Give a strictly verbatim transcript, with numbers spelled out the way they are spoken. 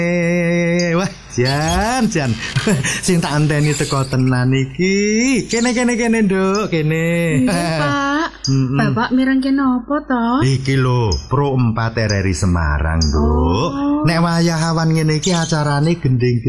Wah, jan jan. Sing tak anteni teko tenan iki. Kene kene kene, Nduk, kene. Iya, Pak. Bapak mirengke napa to? Iki lho, Pro empat R R I Semarang, Nduk. Oh. Nek wayah awan ngene iki acarane gending